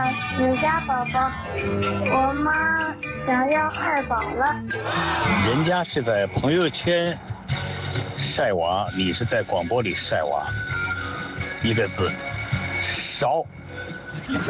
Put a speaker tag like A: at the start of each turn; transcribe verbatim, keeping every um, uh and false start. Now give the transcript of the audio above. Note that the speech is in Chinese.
A: 我家宝宝，我妈想要二宝了。
B: 人家是在朋友圈晒娃，你是在广播里晒娃，一个字，少。